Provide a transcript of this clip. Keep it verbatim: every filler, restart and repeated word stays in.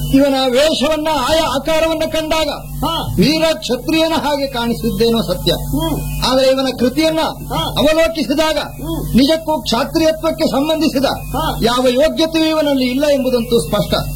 ಇವನ ವೇಷವನ್ನ ಆಯಾ ಆಕಾರವನ್ನ ಕಂಡಾಗ ವೀರ ಕ್ಷತ್ರಿಯನ ಹಾಗೆ ಕಾಣಿಸಿದ್ದೇನೋ ಸತ್ಯ. ಆದರೆ ಇವನ ಕೃತಿಯನ್ನ ಅವಲೋಕಿಸಿದಾಗ ನಿಜಕ್ಕೂ ಕ್ಷಾತ್ರಿಯತ್ವಕ್ಕೆ ಸಂಬಂಧಿಸಿದ ಯಾವ ಯೋಗ್ಯತೆಯೂ ಇವನಲ್ಲಿ ಇಲ್ಲ ಎಂಬುದಂತೂ ಸ್ಪಷ್ಟ.